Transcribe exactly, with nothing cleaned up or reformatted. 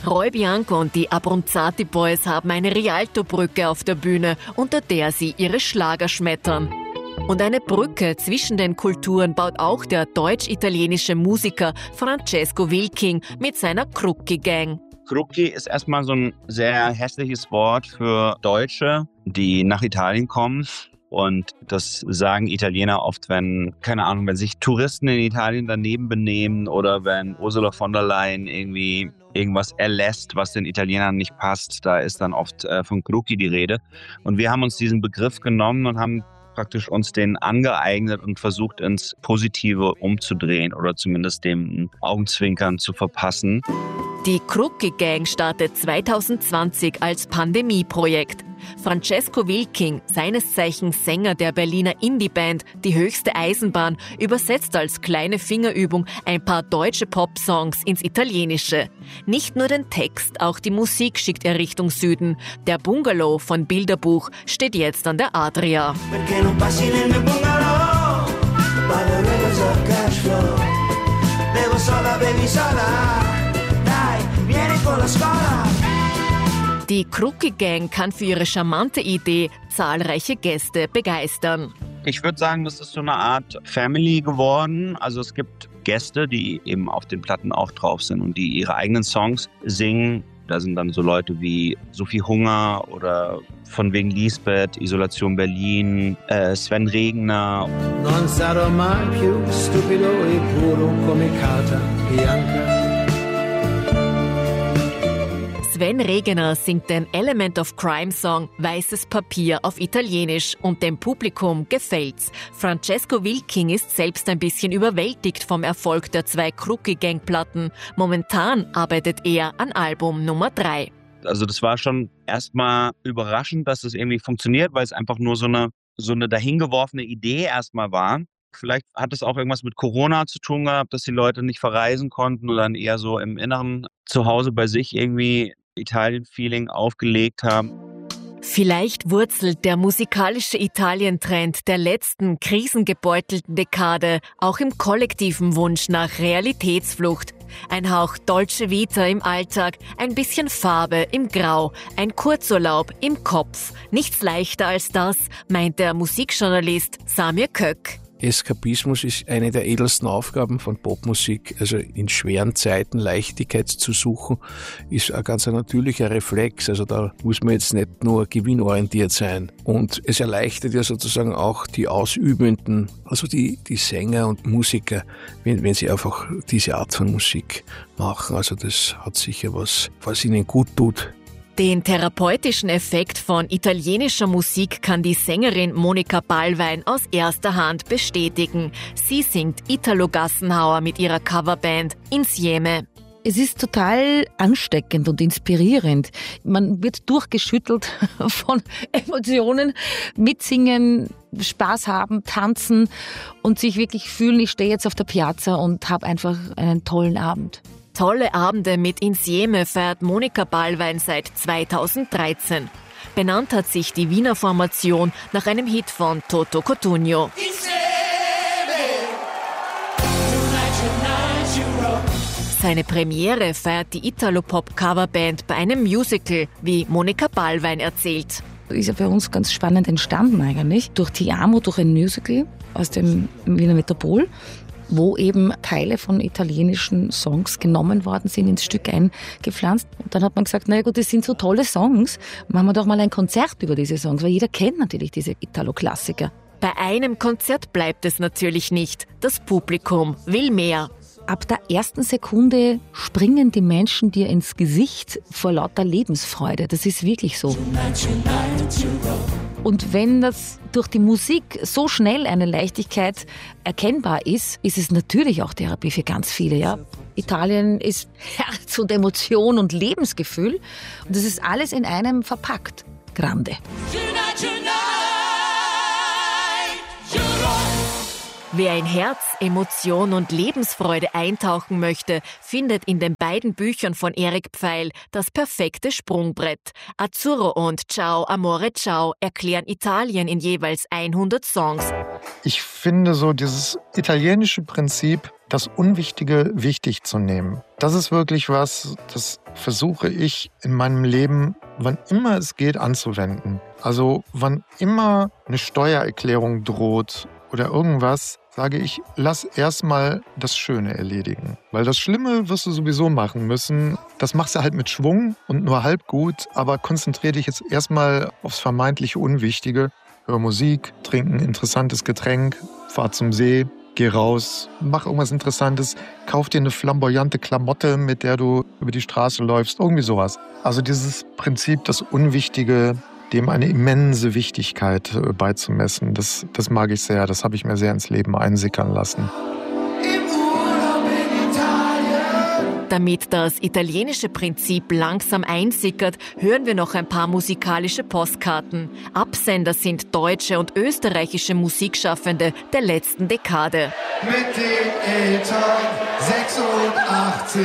Roy Bianco und die Abronzati Boys haben eine Rialto-Brücke auf der Bühne, unter der sie ihre Schlager schmettern. Und eine Brücke zwischen den Kulturen baut auch der deutsch-italienische Musiker Francesco Wilking mit seiner Crookie Gang. Crookie ist erstmal so ein sehr hässliches Wort für Deutsche, die nach Italien kommen. Und das sagen Italiener oft, wenn, keine Ahnung, wenn sich Touristen in Italien daneben benehmen oder wenn Ursula von der Leyen irgendwie irgendwas erlässt, was den Italienern nicht passt, da ist dann oft äh, von Crookie die Rede. Und wir haben uns diesen Begriff genommen und haben praktisch uns den angeeignet und versucht, ins Positive umzudrehen oder zumindest dem Augenzwinkern zu verpassen. Die Crookie Gang startet zwanzig zwanzig als Pandemieprojekt. Francesco Wilking, seines Zeichens Sänger der Berliner Indie-Band Die höchste Eisenbahn, übersetzt als kleine Fingerübung ein paar deutsche Pop-Songs ins Italienische. Nicht nur den Text, auch die Musik schickt er Richtung Süden. Der Bungalow von Bilderbuch steht jetzt an der Adria. Die Crookie Gang kann für ihre charmante Idee zahlreiche Gäste begeistern. Ich würde sagen, das ist so eine Art Family geworden. Also es gibt Gäste, die eben auf den Platten auch drauf sind und die ihre eigenen Songs singen. Da sind dann so Leute wie Sophie Hunger oder von wegen Lisbeth, Isolation Berlin, äh, Sven Regner. Non sarò mai più stupido e puro come Carta Bianca. Sven Regner singt den Element of Crime Song Weißes Papier auf Italienisch und dem Publikum gefällt's. Francesco Wilking ist selbst ein bisschen überwältigt vom Erfolg der zwei Crookie Gang Platten. Momentan arbeitet er an Album Nummer drei. Also das war schon erstmal überraschend, dass es irgendwie funktioniert, weil es einfach nur so eine, so eine dahingeworfene Idee erstmal war. Vielleicht hat es auch irgendwas mit Corona zu tun gehabt, dass die Leute nicht verreisen konnten und dann eher so im Inneren zu Hause bei sich irgendwie Italien-Feeling aufgelegt haben. Vielleicht wurzelt der musikalische Italien-Trend der letzten krisengebeutelten Dekade auch im kollektiven Wunsch nach Realitätsflucht. Ein Hauch Dolce Vita im Alltag, ein bisschen Farbe im Grau, ein Kurzurlaub im Kopf. Nichts leichter als das, meint der Musikjournalist Samir Kök. Eskapismus ist eine der edelsten Aufgaben von Popmusik. Also in schweren Zeiten Leichtigkeit zu suchen, ist ein ganz natürlicher Reflex. Also da muss man jetzt nicht nur gewinnorientiert sein. Und es erleichtert ja sozusagen auch die Ausübenden, also die, die Sänger und Musiker, wenn, wenn sie einfach diese Art von Musik machen. Also das hat sicher was, was ihnen gut tut. Den therapeutischen Effekt von italienischer Musik kann die Sängerin Monika Ballwein aus erster Hand bestätigen. Sie singt Italo Gassenhauer mit ihrer Coverband Insieme. Es ist total ansteckend und inspirierend. Man wird durchgeschüttelt von Emotionen, mitsingen, Spaß haben, tanzen und sich wirklich fühlen, ich stehe jetzt auf der Piazza und habe einfach einen tollen Abend. Tolle Abende mit Insieme feiert Monika Ballwein seit zweitausenddreizehn. Benannt hat sich die Wiener Formation nach einem Hit von Toto Cutugno. Seine Premiere feiert die Italo-Pop-Coverband bei einem Musical, wie Monika Ballwein erzählt. Ist ja für uns ganz spannend entstanden eigentlich, durch Ti Amo, durch ein Musical aus dem Wiener Metropol, wo eben Teile von italienischen Songs genommen worden sind, ins Stück eingepflanzt. Und dann hat man gesagt, naja gut, das sind so tolle Songs, machen wir doch mal ein Konzert über diese Songs, weil jeder kennt natürlich diese Italo-Klassiker. Bei einem Konzert bleibt es natürlich nicht. Das Publikum will mehr. Ab der ersten Sekunde springen die Menschen dir ins Gesicht vor lauter Lebensfreude. Das ist wirklich so. Und wenn das durch die Musik so schnell eine Leichtigkeit erkennbar ist, ist es natürlich auch Therapie für ganz viele. Ja? Italien ist Herz und Emotion und Lebensgefühl. Und das ist alles in einem verpackt. Grande. Wer in Herz, Emotion und Lebensfreude eintauchen möchte, findet in den beiden Büchern von Eric Pfeil das perfekte Sprungbrett. Azzurro und Ciao Amore Ciao erklären Italien in jeweils hundert Songs. Ich finde so dieses italienische Prinzip, das Unwichtige wichtig zu nehmen. Das ist wirklich was, das versuche ich in meinem Leben, wann immer es geht, anzuwenden. Also wann immer eine Steuererklärung droht oder irgendwas, sage ich, lass erstmal das Schöne erledigen. Weil das Schlimme wirst du sowieso machen müssen. Das machst du halt mit Schwung und nur halb gut, aber konzentriere dich jetzt erstmal aufs vermeintlich Unwichtige. Hör Musik, trink ein interessantes Getränk, fahr zum See, geh raus, mach irgendwas Interessantes, kauf dir eine flamboyante Klamotte, mit der du über die Straße läufst, irgendwie sowas. Also dieses Prinzip, das Unwichtige, dem eine immense Wichtigkeit beizumessen, das, das mag ich sehr, das habe ich mir sehr ins Leben einsickern lassen. Damit das italienische Prinzip langsam einsickert, hören wir noch ein paar musikalische Postkarten. Absender sind deutsche und österreichische Musikschaffende der letzten Dekade. Mit den Eltern sechsundachtzig